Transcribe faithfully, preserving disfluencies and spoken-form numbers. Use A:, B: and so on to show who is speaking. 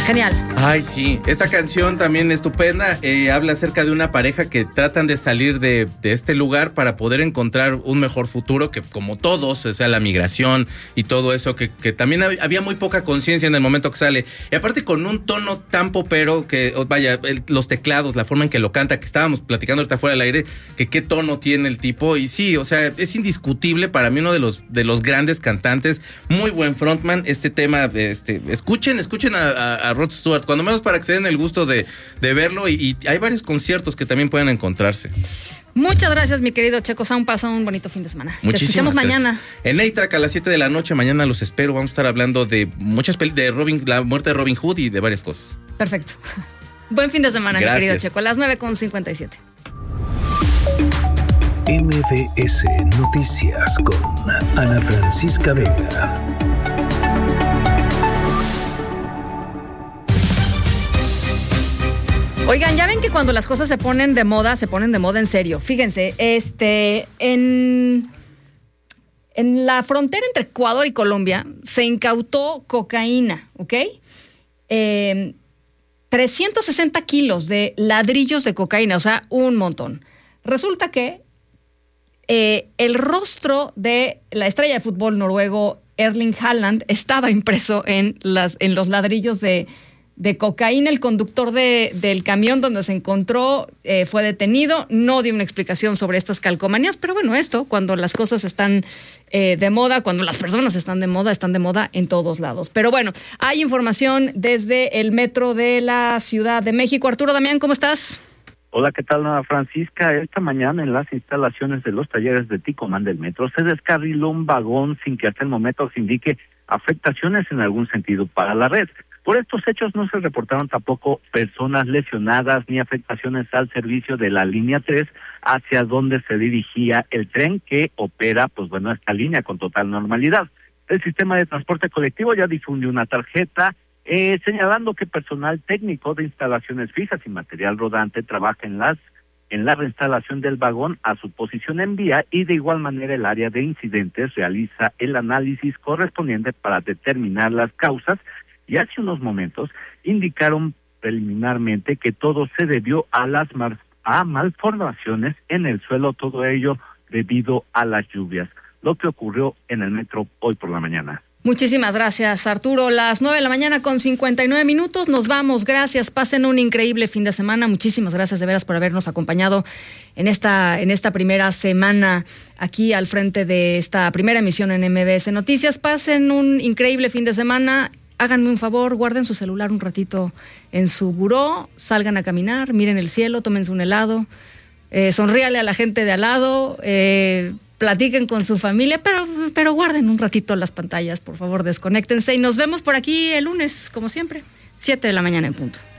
A: Genial.
B: Ay, sí. Esta canción también estupenda. Eh, habla acerca de una pareja que tratan de salir de, de este lugar para poder encontrar un mejor futuro, que como todos, o sea, la migración y todo eso, que, que también había muy poca conciencia en el momento que sale. Y aparte con un tono tan popero que, vaya, el, los teclados, la forma en que lo canta, que estábamos platicando ahorita fuera del aire, que qué tono tiene el tipo. Y sí, o sea, es indiscutible para mí uno de los, de los grandes cantantes. Muy buen frontman. Este tema, este, escuchen, escuchen a, a, a Rod Stewart, cuando menos para que se den el gusto de, de verlo, y, y hay varios conciertos que también pueden encontrarse.
A: Muchas gracias, mi querido Checo Sound. Pasa un bonito fin de semana.
B: Muchísimas
A: Te escuchamos
B: gracias.
A: mañana.
B: En A-Track a las siete de la noche, mañana los espero. Vamos a estar hablando de muchas películas, de Robin, la muerte de Robin Hood y de varias cosas.
A: Perfecto. Buen fin de semana,
B: gracias.
A: Mi querido Checo. A las nueve con cincuenta y siete.
C: M B S Noticias con Ana Francisca Vega.
A: Oigan, ya ven que cuando las cosas se ponen de moda, se ponen de moda en serio. Fíjense, este, en, en la frontera entre Ecuador y Colombia se incautó cocaína, ¿ok? Eh, trescientos sesenta kilos de ladrillos de cocaína, o sea, un montón. Resulta que eh, el rostro de la estrella de fútbol noruego Erling Haaland estaba impreso en, las, en los ladrillos de de cocaína. El conductor de, del camión donde se encontró eh, fue detenido, no dio una explicación sobre estas calcomanías, pero bueno, esto, cuando las cosas están eh, de moda, cuando las personas están de moda, están de moda en todos lados. Pero bueno, hay información desde el metro de la Ciudad de México. Arturo Damián, ¿cómo estás?
D: Hola, ¿qué tal, Ana Francisca? Esta mañana en las instalaciones de los talleres de Ticomán del metro se descarriló un vagón sin que hasta el momento se indique afectaciones en algún sentido para la red. Por estos hechos no se reportaron tampoco personas lesionadas ni afectaciones al servicio de la línea tres hacia donde se dirigía el tren que opera, pues bueno, esta línea con total normalidad. El sistema de transporte colectivo ya difundió una tarjeta eh, señalando que personal técnico de instalaciones fijas y material rodante trabaja en las en la reinstalación del vagón a su posición en vía, y de igual manera el área de incidentes realiza el análisis correspondiente para determinar las causas. Y hace unos momentos indicaron preliminarmente que todo se debió a las mar- a malformaciones en el suelo, todo ello debido a las lluvias, lo que ocurrió en el metro hoy por la mañana.
A: Muchísimas gracias, Arturo. Las nueve de la mañana con cincuenta y nueve minutos. Nos vamos. Gracias. Pasen un increíble fin de semana. Muchísimas gracias de veras por habernos acompañado en esta, en esta primera semana aquí al frente de esta primera emisión en M B S Noticias. Pasen un increíble fin de semana. Háganme un favor, guarden su celular un ratito en su buró, salgan a caminar, miren el cielo, tómense un helado, eh, sonríale a la gente de al lado, eh, platiquen con su familia, pero, pero guarden un ratito las pantallas, por favor, desconéctense y nos vemos por aquí el lunes, como siempre, siete de la mañana en punto.